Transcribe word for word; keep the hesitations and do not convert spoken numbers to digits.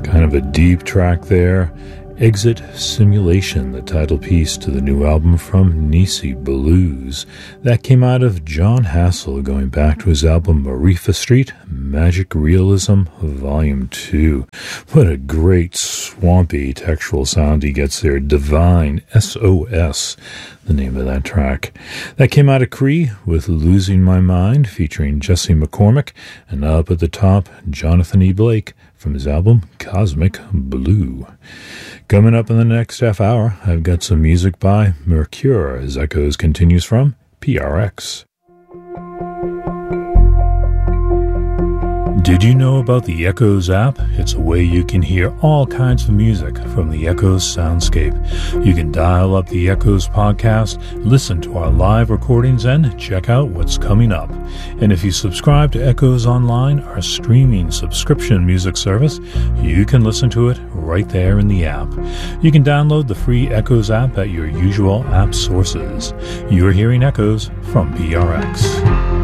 Kind of a deep track there. Exit Simulation, the title piece to the new album from Nisi Blues. That came out of John Hassell, going back to his album Marifa Street, Magic Realism, Volume two. What a great swampy textural sound he gets there. Divine, S O S, the name of that track. That came out of Cree with Losing My Mind, featuring Jesse McCormick, and up at the top, Jonathan E. Blake, from his album Cosmic Blue. Coming up in the next half hour, I've got some music by Mercure as Echoes continues from P R X. Did you know about the Echoes app? It's a way you can hear all kinds of music from the Echoes soundscape. You can dial up the Echoes podcast, listen to our live recordings, and check out what's coming up. And if you subscribe to Echoes Online, our streaming subscription music service, you can listen to it right there in the app. You can download the free Echoes app at your usual app sources. You're hearing Echoes from P R X.